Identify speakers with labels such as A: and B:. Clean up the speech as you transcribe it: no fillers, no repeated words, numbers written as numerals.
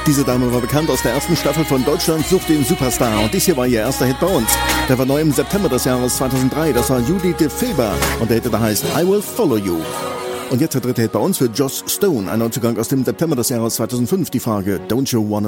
A: Diese Dame war bekannt aus der ersten Staffel von Deutschland sucht den Superstar und dies hier war ihr erster Hit bei uns. Der war neu im September des Jahres 2003, das war Judy de Feber und der Hit da heißt I Will Follow You. Und jetzt der dritte Hit bei uns für Joss Stone, ein Neuzugang aus dem September des Jahres 2005, die Frage Don't You Wanna